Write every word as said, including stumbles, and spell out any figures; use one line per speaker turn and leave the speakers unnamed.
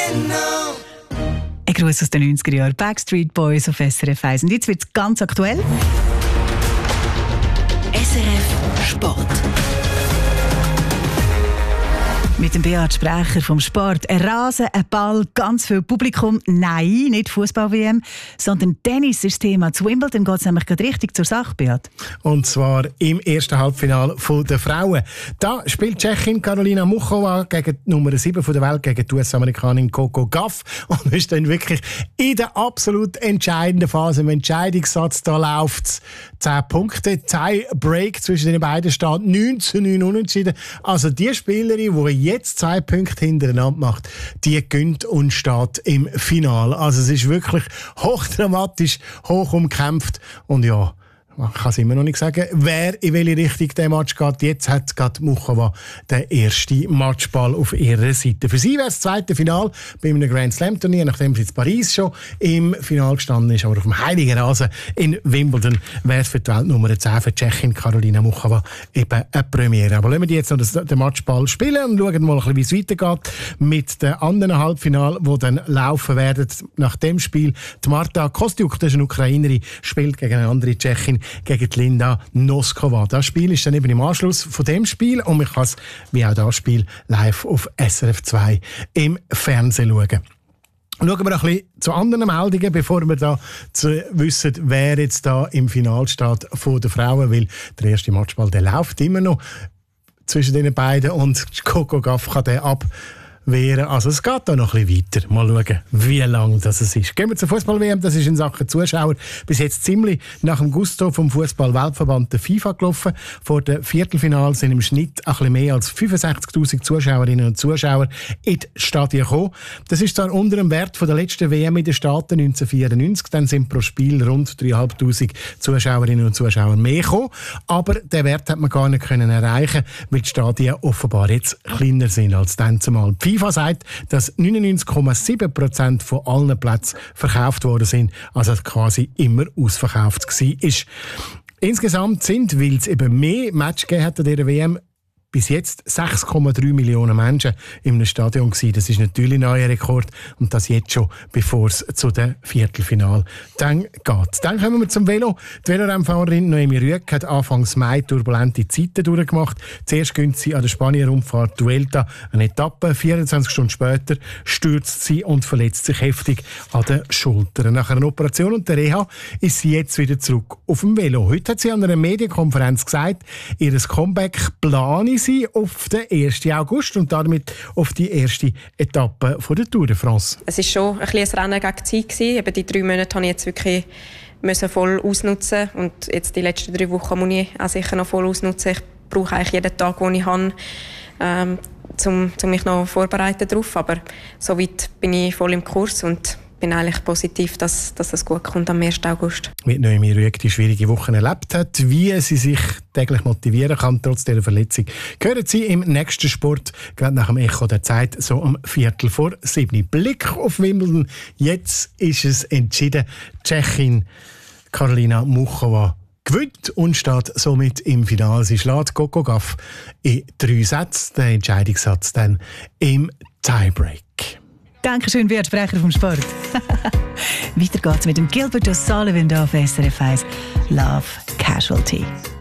Ein Gruß aus den neunziger Jahren. Backstreet Boys auf S R F eins. Und jetzt wird es ganz aktuell.
S R F Sport.
Mit dem Beat Sprecher vom Sport. Ein Rasen, ein Ball, ganz viel Publikum. Nein, nicht Fußball-W M, sondern Tennis ist das Thema. Zu Wimbledon geht es nämlich gerade richtig zur Sache, Beat.
Und zwar im ersten Halbfinale der Frauen. Da spielt die Tschechin Karolina Muchova gegen die Nummer sieben der Welt, gegen die U S-Amerikanerin Coco Gauff. Und ist dann wirklich in der absolut entscheidenden Phase, im Entscheidungssatz, da läuft es. zehn Punkte, Tie-Break zwischen den beiden steht neun zu neun unentschieden. Also die Spielerin, die jetzt zwei Punkte hintereinander macht, die gönnt und steht im Finale. Also es ist wirklich hochdramatisch, hoch umkämpft und ja, man kann es immer noch nicht sagen, wer in welche Richtung der Match geht. Jetzt hat gerade Muchova den ersten Matchball auf ihrer Seite. Für sie wäre es das zweite Finale bei einem Grand Slam Turnier, nachdem sie in Paris schon im Finale gestanden ist. Aber auf dem heiligen Rasen in Wimbledon wäre es für die Weltnummer zehn für die Tschechin Karolina Muchova eben eine Premiere. Aber lassen wir jetzt noch das, den Matchball spielen und schauen mal, ein bisschen, wie es weitergeht mit den anderen Halbfinalen, die dann laufen werden. Nach dem Spiel die Marta Kostyuk, das ist eine Ukrainerin, spielt gegen eine andere Tschechin, gegen die Linda Noskova. Das Spiel ist dann eben im Anschluss von dem Spiel und man kann es, wie auch das Spiel, live auf S R F zwei im Fernsehen schauen. Schauen wir ein bisschen zu anderen Meldungen, bevor wir da zu wissen, wer jetzt da im Finale steht von den Frauen, weil der erste Matchball, der läuft immer noch zwischen den beiden und Coco Gauff kann den ab wäre. Also es geht da noch ein bisschen weiter. Mal schauen, wie lang das ist. Gehen wir zur Fußball-W M. Das ist in Sachen Zuschauer bis jetzt ziemlich nach dem Gusto vom Fußball-Weltverband der FIFA gelaufen. Vor dem Viertelfinale sind im Schnitt ein bisschen mehr als fünfundsechzigtausend Zuschauerinnen und Zuschauer in die Stadien gekommen. Das ist zwar unter dem Wert von der letzten W M in den Staaten neunzehnhundertvierundneunzig. Dann sind pro Spiel rund dreitausendfünfhundert Zuschauerinnen und Zuschauer mehr gekommen. Aber den Wert hat man gar nicht können erreichen, weil die Stadien offenbar jetzt kleiner sind als dann zumal. Die FIFA sagt, dass neunundneunzig Komma sieben Prozent von allen Plätzen verkauft worden sind, also quasi immer ausverkauft war. Insgesamt sind, weil es eben mehr Matches gegeben hat an dieser W M, bis jetzt sechs Komma drei Millionen Menschen in einem Stadion gewesen. Das ist natürlich ein neuer Rekord und das jetzt schon, bevor es zu dem Viertelfinale dann geht. Dann kommen wir zum Velo. Die Velorennfahrerin Noemi Rüegg hat Anfang Mai turbulente Zeiten durchgemacht. Zuerst gönnt sie an der Spanier-Rundfahrt Vuelta eine Etappe. vierundzwanzig Stunden später stürzt sie und verletzt sich heftig an den Schultern. Nach einer Operation und der Reha ist sie jetzt wieder zurück auf dem Velo. Heute hat sie an einer Medienkonferenz gesagt, ihr Comeback plane sie auf den ersten August und damit auf die erste Etappe von der Tour de France.
Es war schon ein bisschen ein Rennen gegen die Zeit. Eben die drei Monate musste ich jetzt wirklich voll ausnutzen und jetzt die letzten drei Wochen muss ich auch sicher noch voll ausnutzen. Ich brauche eigentlich jeden Tag, den ich habe, ähm, um, um mich noch vorbereiten darauf. Aber soweit bin ich voll im Kurs und bin eigentlich positiv, dass, dass es gut kommt am ersten August.
Wie Noemi Rüegg die schwierige Wochen erlebt hat, wie sie sich täglich motivieren kann, trotz dieser Verletzung, hören Sie im nächsten Sport, gerade nach dem Echo der Zeit, so um Viertel vor sieben. Blick auf Wimbledon. Jetzt ist es entschieden. Tschechin Karolina Muchova gewinnt und steht somit im Finale. Sie schlägt Coco Gauff in drei Sätzen. Der Entscheidungssatz dann im Tiebreak.
Dankeschön, Beat Sprecher vom Sport. Weiter geht's mit dem Gilbert O'Sullivan auf S R F eins. Love Casualty.